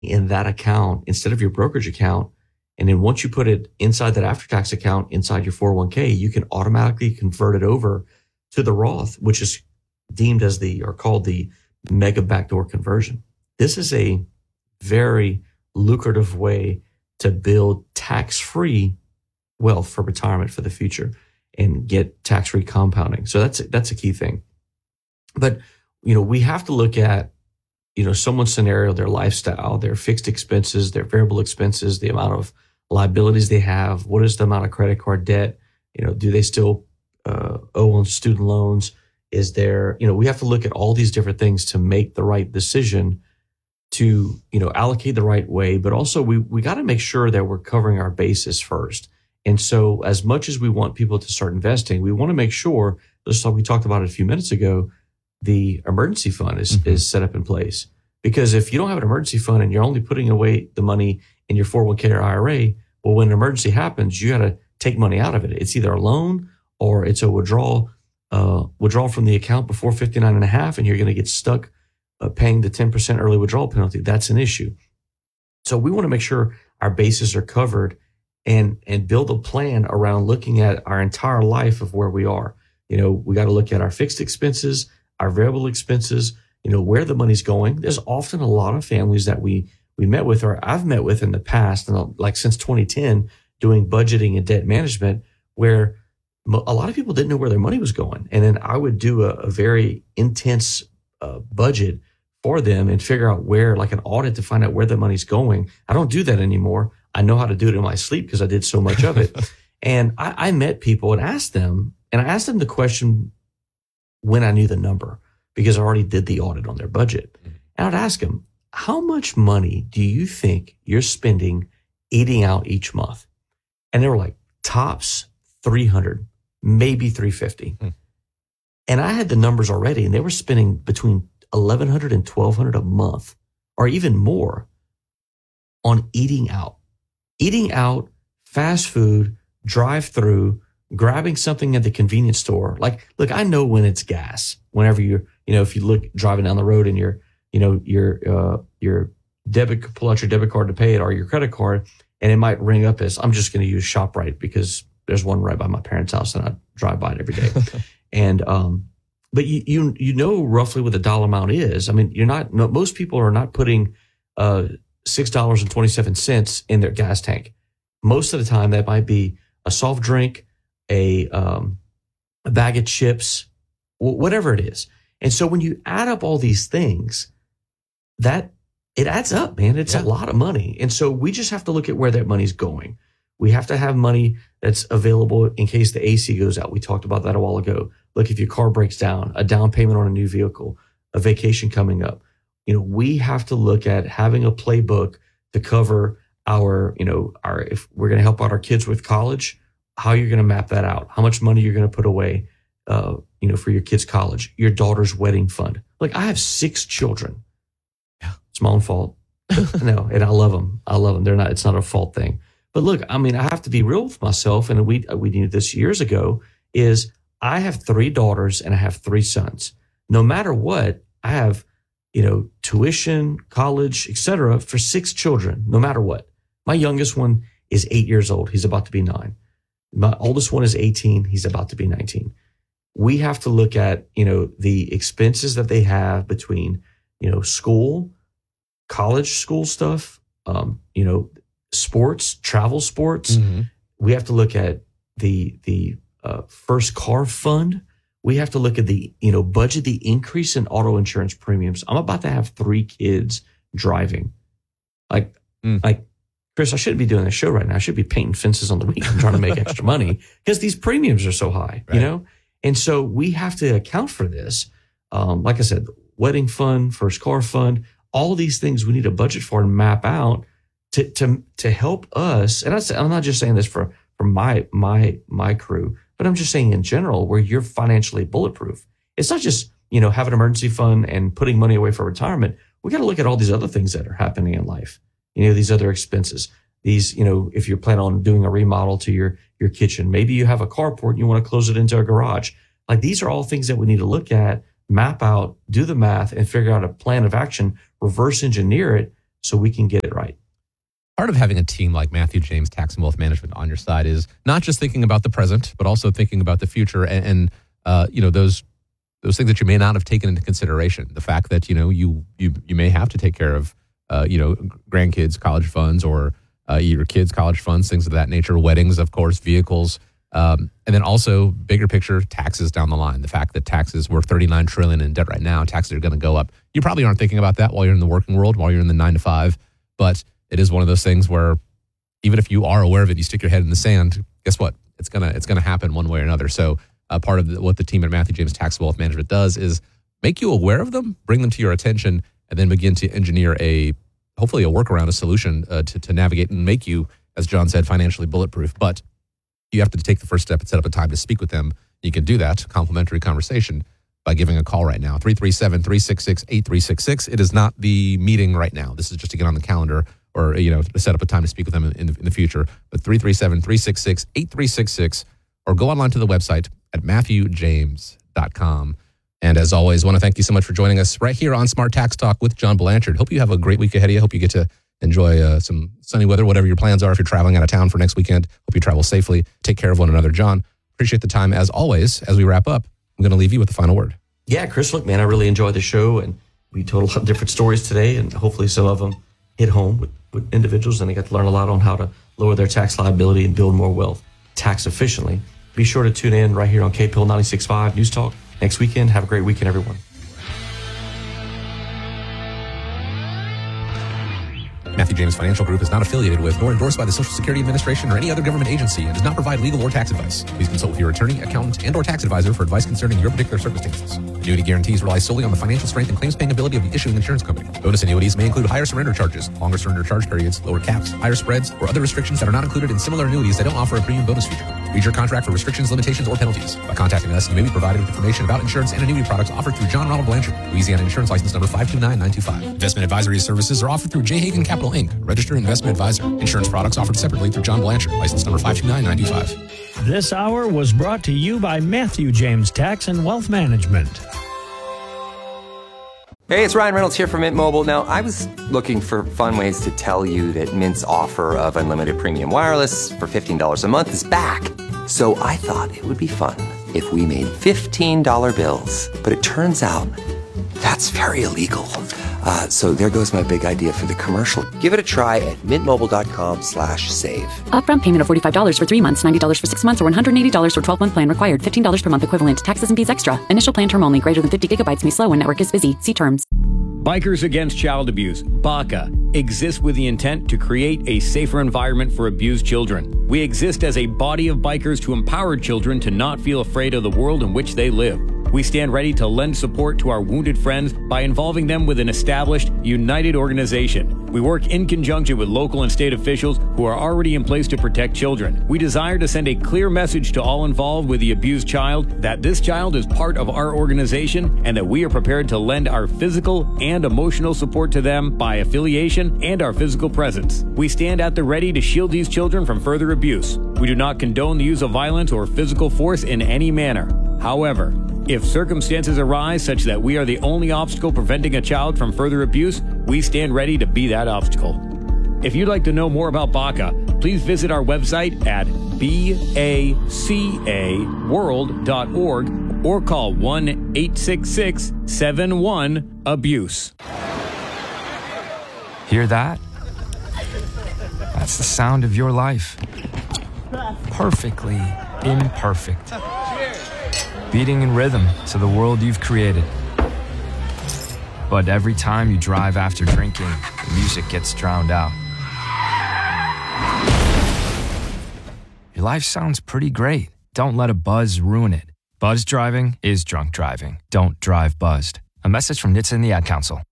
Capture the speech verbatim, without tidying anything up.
in that account instead of your brokerage account. And then once you put it inside that after-tax account, inside your four oh one k, you can automatically convert it over to the Roth, which is deemed as the, or called the mega backdoor conversion. This is a very lucrative way to build tax-free wealth for retirement for the future and get tax-free compounding. So that's, that's a key thing. But, you know, we have to look at, you know, someone's scenario, their lifestyle, their fixed expenses, their variable expenses, the amount of liabilities they have, what is the amount of credit card debt, you know, do they still uh, owe on student loans? Is there, you know, we have to look at all these different things to make the right decision to, you know, allocate the right way, but also we we got to make sure that we're covering our bases first. And so as much as we want people to start investing, we want to make sure, just like we talked about it a few minutes ago, the emergency fund is, mm-hmm. is set up in place. Because if you don't have an emergency fund and you're only putting away the money in your four oh one k or I R A, well, when an emergency happens, you got to take money out of it. It's either a loan or it's a withdrawal, uh, withdrawal from the account before fifty-nine and a half, and you're going to get stuck uh, paying the ten percent early withdrawal penalty. That's an issue. So we want to make sure our bases are covered and, and build a plan around looking at our entire life of where we are. You know, we got to look at our fixed expenses, our variable expenses, you know, where the money's going. There's often a lot of families that we we met with, or I've met with in the past, and like since twenty ten, doing budgeting and debt management, where a lot of people didn't know where their money was going. And then I would do a, a very intense uh, budget for them and figure out where, like an audit to find out where the money's going. I don't do that anymore. I know how to do it in my sleep because I did so much of it. And I, I met people and asked them, and I asked them the question when I knew the number, because I already did the audit on their budget. And I'd ask them, how much money do you think you're spending eating out each month? And they were like, tops three hundred, maybe three fifty. Hmm. And I had the numbers already, and they were spending between eleven hundred and twelve hundred a month, or even more, on eating out. Eating out, fast food, drive through, grabbing something at the convenience store. Like, look, I know when it's gas. Whenever you're, you know, if you look driving down the road and your, you know, your uh, your debit, pull out your debit card to pay it, or your credit card, and it might ring up as, I'm just going to use ShopRite because there's one right by my parents' house and I drive by it every day. and um, but you you you know roughly what the dollar amount is. I mean, you're not. No, most people are not putting uh, six dollars and twenty seven cents in their gas tank. Most of the time, that might be a soft drink, a um, a bag of chips, whatever it is. And so when you add up all these things, that it adds up, man. It's yeah. a lot of money. And so we just have to look at where that money's going. We have to have money that's available in case the A C goes out. We talked about that a while ago. Look, if your car breaks down, a down payment on a new vehicle, a vacation coming up. You know, we have to look at having a playbook to cover our, you know, our, if we're going to help out our kids with college, how you're going to map that out, how much money you're going to put away, uh, you know, for your kids' college, your daughter's wedding fund. Like, I have six children. Yeah. It's my own fault. No, and I love them. I love them. They're not, it's not a fault thing. But look, I mean, I have to be real with myself, and we we knew this years ago, is I have three daughters and I have three sons. No matter what, I have, you know, tuition, college, et cetera, for six children, no matter what. My youngest one is eight years old. He's about to be nine. My oldest one is eighteen. He's about to be nineteen. We have to look at, you know, the expenses that they have between, you know, school, college school stuff, um, you know, sports, travel sports. Mm-hmm. We have to look at the the uh, first car fund. We have to look at the, you know, budget the increase in auto insurance premiums. I'm about to have three kids driving. Like, mm. like, Chris, I shouldn't be doing this show right now. I should be painting fences on the weekend trying to make extra money because these premiums are so high, right. you know? And so we have to account for this. Um, like I said, wedding fund, first car fund, all these things we need a budget for and map out to to to help us. And I, I'm not just saying this for, for my my my crew, but I'm just saying in general, where you're financially bulletproof. It's not just, you know, have an emergency fund and putting money away for retirement. We got to look at all these other things that are happening in life. You know, these other expenses, these, you know, if you plan on doing a remodel to your, your kitchen, maybe you have a carport and you want to close it into a garage. Like, these are all things that we need to look at, map out, do the math, and figure out a plan of action, reverse engineer it so we can get it right. Part of having a team like Matthew James Tax and Wealth Management on your side is not just thinking about the present, but also thinking about the future and, and uh, you know, those those things that you may not have taken into consideration. The fact that, you know, you you you may have to take care of, uh, you know, grandkids' college funds or uh, your kids' college funds, things of that nature, weddings, of course, vehicles, um, and then also bigger picture taxes down the line. The fact that taxes were thirty-nine trillion dollars in debt right now, taxes are going to go up. You probably aren't thinking about that while you're in the working world, while you're in the nine to five, but it is one of those things where even if you are aware of it, you stick your head in the sand, guess what? It's gonna it's gonna happen one way or another. So uh, part of the, what the team at Matthew James Tax and Wealth Management does is make you aware of them, bring them to your attention, and then begin to engineer a hopefully a workaround, a solution uh, to, to navigate and make you, as John said, financially bulletproof. But you have to take the first step and set up a time to speak with them. You can do that, complimentary conversation, by giving a call right now, three three seven, three six six, eight three six six. It is not the meeting right now. This is just to get on the calendar or, you know, to set up a time to speak with them in the, in the future. But three three seven, three six six, eight three six six, or go online to the website at matthew james dot com. And as always, I want to thank you so much for joining us right here on Smart Tax Talk with John Blanchard. Hope you have a great week ahead of you. Hope you get to enjoy uh, some sunny weather, whatever your plans are. If you're traveling out of town for next weekend, hope you travel safely. Take care of one another. John, appreciate the time as always. As we wrap up, I'm going to leave you with the final word. Yeah, Chris, look, man, I really enjoyed the show, and we told a lot of different stories today, and hopefully some of them hit home with, with individuals, and they got to learn a lot on how to lower their tax liability and build more wealth tax efficiently. Be sure to tune in right here on K P I L ninety-six point five News Talk next weekend. Have a great weekend, everyone. Matthew James Financial Group is not affiliated with nor endorsed by the Social Security Administration or any other government agency and does not provide legal or tax advice. Please consult with your attorney, accountant, and or tax advisor for advice concerning your particular circumstances. Annuity guarantees rely solely on the financial strength and claims-paying ability of the issuing insurance company. Bonus annuities may include higher surrender charges, longer surrender charge periods, lower caps, higher spreads, or other restrictions that are not included in similar annuities that don't offer a premium bonus feature. Read your contract for restrictions, limitations, or penalties. By contacting us, you may be provided with information about insurance and annuity products offered through John Ronald Blanchard, Louisiana Insurance License Number five two nine nine two five. Investment advisory services are offered through J. Hagan Capital, Incorporated, registered investment advisor. Insurance products offered separately through John Blanchard, license number five two nine nine two five. This hour was brought to you by Matthew James Tax and Wealth Management. Hey, it's Ryan Reynolds here from Mint Mobile. Now, I was looking for fun ways to tell you that Mint's offer of unlimited premium wireless for fifteen dollars a month is back. So I thought it would be fun if we made fifteen dollar bills. But it turns out that's very illegal. Uh, so there goes my big idea for the commercial. Give it a try at mintmobile.com slash save. Upfront payment of forty-five dollars for three months, ninety dollars for six months, or one hundred eighty dollars for twelve-month plan required. fifteen dollars per month equivalent. Taxes and fees extra. Initial plan term only. Greater than fifty gigabytes may slow when network is busy. See terms. Bikers Against Child Abuse, B A C A, exists with the intent to create a safer environment for abused children. We exist as a body of bikers to empower children to not feel afraid of the world in which they live. We stand ready to lend support to our wounded friends by involving them with an established, united organization. We work in conjunction with local and state officials who are already in place to protect children. We desire to send a clear message to all involved with the abused child that this child is part of our organization and that we are prepared to lend our physical and emotional support to them by affiliation and our physical presence. We stand at the ready to shield these children from further abuse. We do not condone the use of violence or physical force in any manner. However, if circumstances arise such that we are the only obstacle preventing a child from further abuse, we stand ready to be that obstacle. If you'd like to know more about B A C A, please visit our website at B A C A world dot org or call one eight six six, seven one, abuse. Hear that? That's the sound of your life. Perfectly imperfect. Beating in rhythm to the world you've created. But every time you drive after drinking, the music gets drowned out. Your life sounds pretty great. Don't let a buzz ruin it. Buzz driving is drunk driving. Don't drive buzzed. A message from N H T S A and the Ad Council.